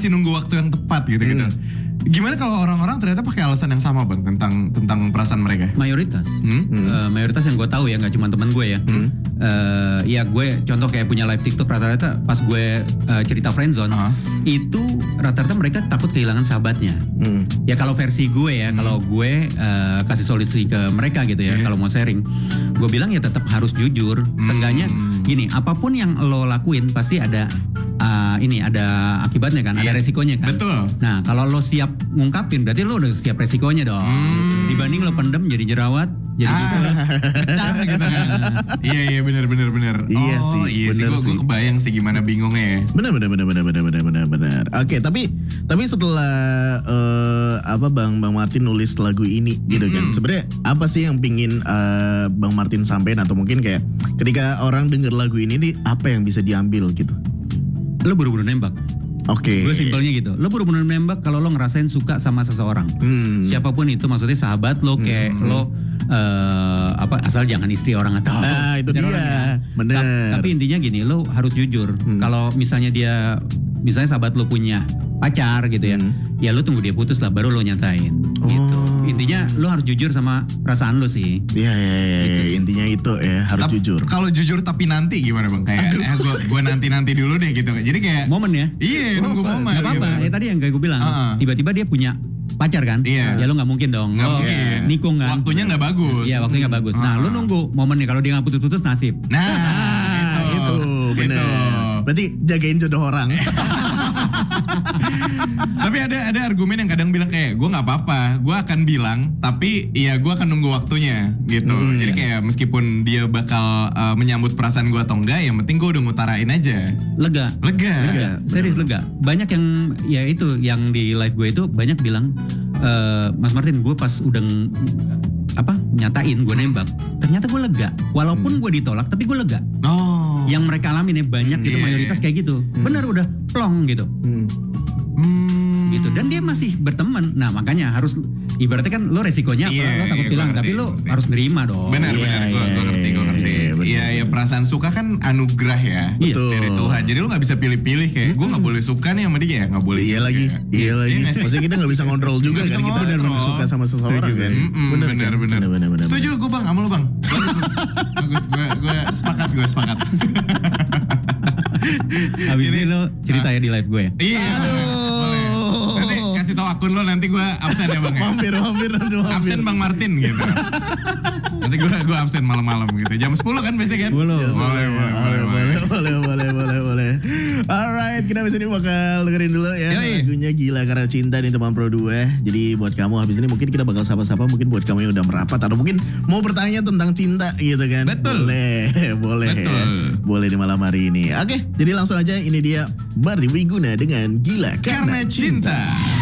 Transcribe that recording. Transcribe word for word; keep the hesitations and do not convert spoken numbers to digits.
masih nunggu waktu yang tepat gitu-gitu. Hmm. Gimana kalau orang-orang ternyata pakai alasan yang sama bang tentang tentang perasaan mereka? Mayoritas, hmm? uh, mayoritas yang gue tahu ya, nggak cuma teman gue ya. Hmm? Uh, ya gue contoh kayak punya live TikTok rata-rata pas gue uh, cerita friendzone uh-huh. itu rata-rata mereka takut kehilangan sahabatnya. Hmm. Ya kalau versi gue ya, hmm. kalau gue uh, kasih solusi ke mereka gitu ya, yeah. kalau mau sharing, gue bilang ya tetap harus jujur. Hmm. Seenggaknya gini, apapun yang lo lakuin pasti ada uh, ini ada akibatnya kan, yeah. ada resikonya kan. Betul. Nah kalau lo siap ngungkapin berarti lo udah siap resikonya dong. Hmm. Dibanding lo pendem jadi jerawat, jadi ah, pecah gitu kan. Iya iya benar benar benar. Iya oh, sih. Iya sih. Gue kebayang sih gimana bingungnya. Benar benar benar benar benar benar benar benar. Oke tapi tapi setelah uh, apa bang bang Martin nulis lagu ini gitu mm-hmm. kan. Sebenarnya apa sih yang pingin uh, bang Martin sampaikan atau mungkin kayak ketika orang denger lagu ini nih apa yang bisa diambil gitu? Lo buru-buru nembak. Oke. Okay. Gue simpelnya gitu. Lo buru-buru nembak kalau lo ngerasain suka sama seseorang. Hmm. Siapapun itu, maksudnya sahabat lo kayak hmm. lo uh, apa asal jangan istri orang atau nah, itu dia. Ya. Bener. Ta- tapi intinya gini, lo harus jujur. Hmm. Kalau misalnya dia misalnya sahabat lo punya pacar gitu ya. Hmm. Ya lo tunggu dia putus lah baru lo nyatain oh. gitu. Intinya lo harus jujur sama perasaan lo sih. Iya iya iya. Gitu. Intinya itu ya harus Ta- jujur. Kalau jujur tapi nanti gimana bang? Kayak eh, gue gue nanti nanti dulu deh gitu. Jadi kayak momen ya. Iya nunggu momen. Gak apa-apa. Ya tadi yang kayak gue bilang. Uh-uh. Tiba-tiba dia punya pacar kan? Iya. Ya lo nggak mungkin dong. Gak lo mungkin. Nikung kan? Waktunya nggak bagus. Iya waktunya nggak bagus. Uh-huh. Nah lo nunggu momennya kalau dia nggak putus-putus nasib. Nah, nah itu, itu benar. Berarti jagain jodoh orang. Tapi ada ada argumen yang kadang bilang kayak gue nggak apa-apa, gue akan bilang, tapi ya gue akan nunggu waktunya gitu. Hmm, Jadi kayak meskipun dia bakal uh, menyambut perasaan gue atau enggak, yang penting gue udah ngutarain aja. Lega, lega, lega. Serius lega. Banyak yang ya itu yang di live gue itu banyak bilang, e, Mas Martin gue pas udah apa nyatain gue nembak, ternyata gue lega. Walaupun hmm. gue ditolak, tapi gue lega. Oh. Yang mereka alamin ya banyak hmm, gitu, yeah. mayoritas kayak gitu. Hmm. Bener udah plong gitu. Hmm. Hmm. gitu dan dia masih berteman. Nah makanya harus ibaratnya kan lo resikonya yeah, lo takut yeah, bilang tapi lo ngerti. Harus nerima dong. Benar yeah, benar yeah, gue yeah, ngerti gue ngerti. Iya yeah, ya perasaan suka kan anugerah ya Betul. dari Tuhan. Jadi lo nggak bisa pilih-pilih kayak gue nggak boleh suka nih sama dia nggak boleh. Iya lagi. Iya lagi. Maksudnya kita nggak bisa ngontrol juga kan kita benar-benar suka sama seseorang kan. Benar benar benar. Setuju gue bang sama lo bang. Bagus gue gue sepakat gue sepakat. Habis ini lo cerita ya di live gue ya. Iya. Nanti kasih tahu akun lo nanti gue absen ya bang ya. Mampir, mampir, mampir. Absen Bang Martin gitu. Nanti gue gue absen malam-malam gitu. Jam sepuluh kan biasanya kan? Boleh, boleh, boleh, boleh, boleh, boleh, boleh, boleh, boleh. Alright, kita habis ini bakal dengerin dulu ya Yoi. Lagunya Gila Karena Cinta nih teman Pro dua. Jadi buat kamu habis ini mungkin kita bakal sapa-sapa mungkin buat kamu yang udah merapat atau mungkin mau bertanya tentang cinta gitu kan. Betul. Boleh, boleh. Betul. Boleh di malam hari ini. Oke, jadi langsung aja ini dia Bardi Wiguna dengan Gila Karena, Karena Cinta. Cinta.